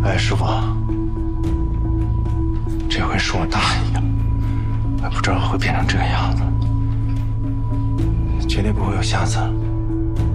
哎，师傅，这回是我大意了，我也不知道会变成这个样子，绝对不会有下次了。